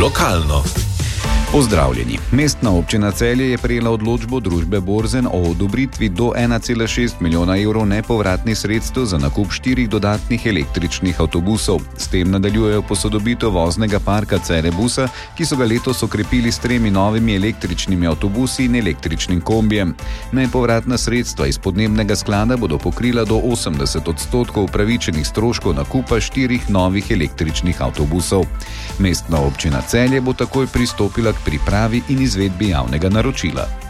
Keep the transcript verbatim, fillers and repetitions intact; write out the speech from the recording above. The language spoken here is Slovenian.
lokalno. Pozdravljeni. Mestna občina Celje je prejela odločbo družbe Borzen o odobritvi do ena cela šest milijona evrov nepovratnih sredstev za nakup štirih dodatnih električnih avtobusov. S tem nadaljujejo posodobitev voznega parka Cerebusa, ki so ga letos okrepili s tremi novimi električnimi avtobusi in električnim kombijem. Nepovratna sredstva iz podnebnega sklada bodo pokrila do osemdeset odstotkov upravičenih stroškov nakupa štirih novih električnih avtobusov. Mestna občina Celje bo takoj pristopila k pripravi in izvedbi javnega naročila.